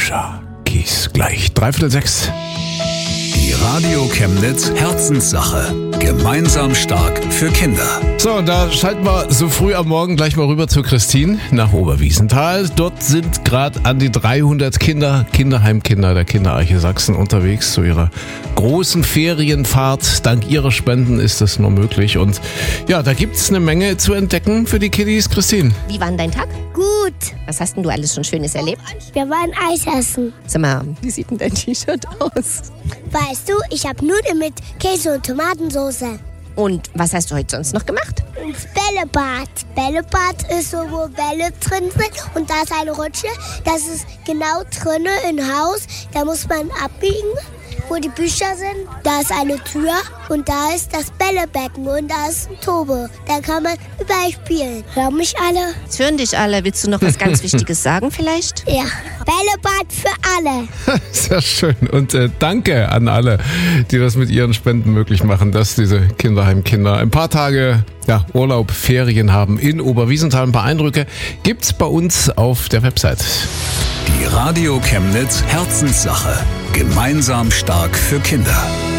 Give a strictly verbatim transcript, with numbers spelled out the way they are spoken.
Alicia Keys. Gleich dreiviertel sechs. Die Radio Chemnitz Herzenssache. Gemeinsam stark für Kinder. So, und da schalten wir so früh am Morgen gleich mal rüber zu Christine nach Oberwiesenthal. Dort sind gerade an die dreihundert Kinder, Kinderheimkinder der Kinderarche Sachsen unterwegs zu ihrer großen Ferienfahrt. Dank ihrer Spenden ist das nur möglich. Und ja, da gibt's eine Menge zu entdecken für die Kiddies. Christine. Wie war denn dein Tag? Gut. Was hast denn du alles schon Schönes erlebt? Wir waren Eis essen. Sag mal, wie sieht denn dein T-Shirt aus? Weißt du, ich habe Nudeln mit Käse und Tomatensauce. Und was hast du heute sonst noch gemacht? Ins Bällebad. Bällebad ist so, wo Bälle drin sind und da ist eine Rutsche. Das ist genau drinnen im Haus. Da muss man abbiegen, wo die Bücher sind. Da ist eine Tür und da ist das Bällebecken und da ist ein Turbo. Da kann man überall spielen. Hören mich alle? Jetzt hören dich alle. Willst du noch was ganz Wichtiges sagen vielleicht? Ja. Bällebad für alle. Sehr schön. Und äh, danke an alle, die das mit ihren Spenden möglich machen, dass diese Kinderheimkinder ein paar Tage ja, Urlaub, Ferien haben in Oberwiesenthal. Ein paar Eindrücke gibt's bei uns auf der Website. Die Radio Chemnitz Herzenssache. Gemeinsam stark für Kinder.